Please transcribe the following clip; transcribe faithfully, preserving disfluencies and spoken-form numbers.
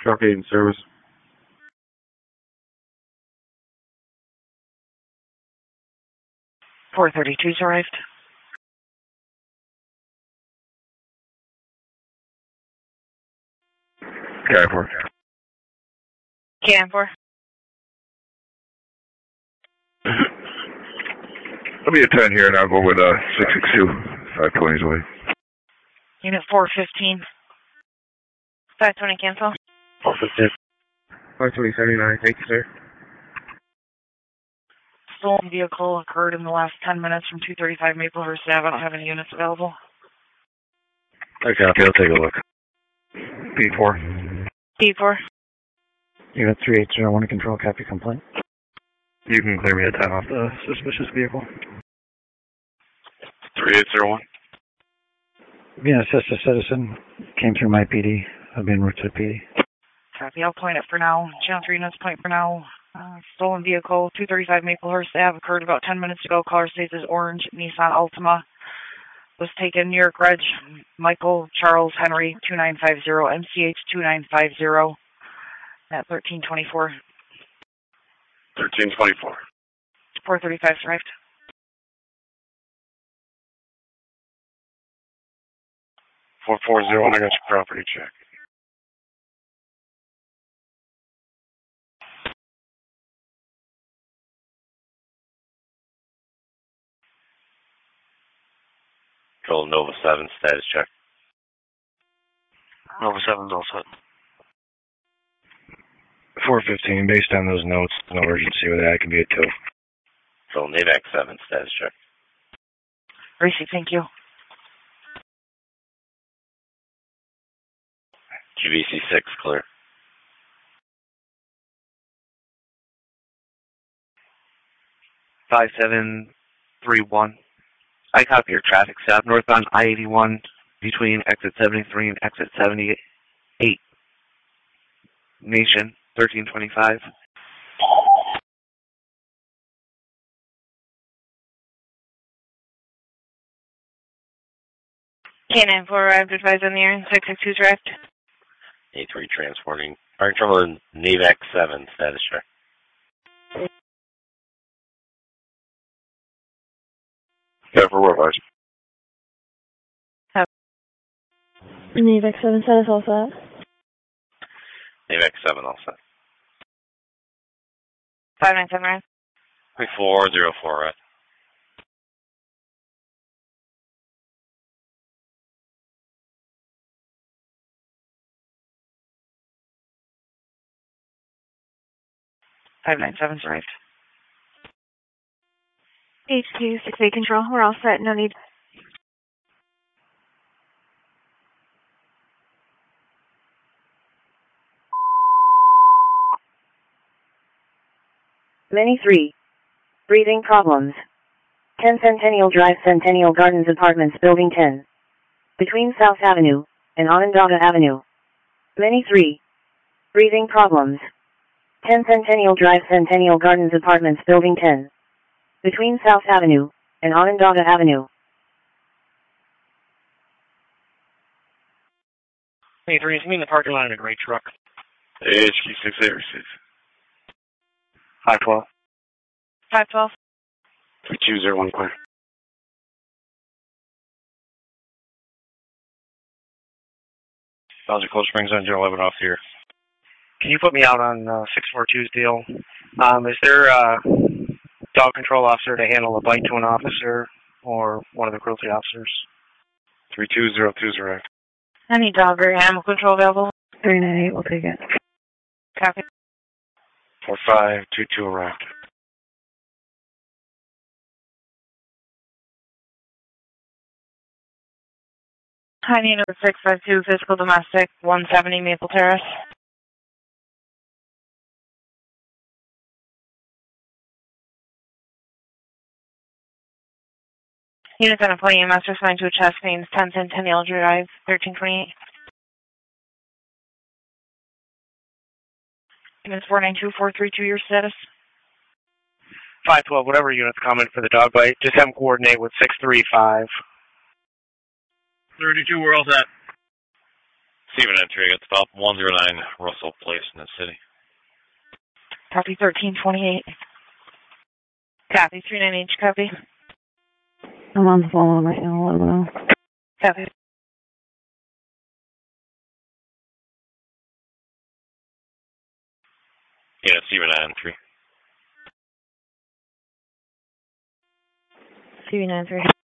Truck eight in service. four thirty-two's arrived. K I four. K I four. Let me a ten here and I'll go with uh, six six two, five twenty's away. Unit four fifteen. five twenty cancel. four fifteen. five twenty seventy-nine, thank you, sir. Stolen vehicle occurred in the last ten minutes from two thirty-five Maplehurst Avenue. I don't have any units available. Okay, okay, I'll take a look. P four. P four. Unit three eight zero one to control, copy complaint. You can clear me a ten off the suspicious vehicle. three eight zero one. Being assist a citizen, came through my P D. I've been route to the P D. Copy, I'll point it for now. Channel three units point for now. Uh, stolen vehicle, two thirty-five Maplehurst Avenue, occurred about ten minutes ago. Caller states is orange Nissan Altima. Was taken New York Reg, Michael Charles Henry, two nine five zero, M C H two nine five zero, at thirteen twenty-four. thirteen twenty-four. four thirty-five arrived. four four zero, I got your property check. Control Nova seven, status check. Nova seven's all set. four fifteen, based on those notes, no urgency with that, I can be at two. Control Navac seven, status check. Receive, thank you. G V C six, clear. five seven three one. I copy your traffic stop northbound I eighty-one between exit seventy-three and exit seventy-eight. Nation, thirteen twenty-five. K nine four arrived, advised on the air, six six two's arrived. A three transporting. Alright, control Navac seven, status check. Yeah, for what, Vice? Navac seven status all set. Navac seven, all set. five nine seven arrived. four zero four, right? five nine seven's arrived. H two six eight control, we're all set, no need. Many three. Breathing problems. ten Centennial Drive, Centennial Gardens Apartments, Building ten. Between South Avenue and Onondaga Avenue. Many three. Breathing problems. ten Centennial Drive, Centennial Gardens Apartments, Building ten. Between South Avenue and Onondaga Avenue. Hey, three, is me in the parking lot in a gray truck. H Q six eight receive. five twelve. five twelve. three two zero one clear. Belgian Cold Springs on Joe eleven off here. Can you put me out on uh, six four two's deal? Um, is there a dog control officer to handle a bite to an officer or one of the cruelty officers? three two zero two is right. Any dog or animal control available? three nine eight, we'll take it. Copy. four five two two arrived. Hi, Nina, six five two, physical domestic, one seventy Maple Terrace. Units on a plane, master assigned to a chest pains, ten Centennial Drive, thirteen twenty-eight. Units four nine two four three two, your status? five twelve, whatever unit's coming for the dog bite, just have them coordinate with six three five. thirty-two, we're all set. Steven entry, I got stop one zero nine Russell Place in the city. Copy thirteen twenty-eight. Copy three nine H, copy. I'm on the phone right now. Let me know. Copy. Yeah, Steven entry. C V nine three.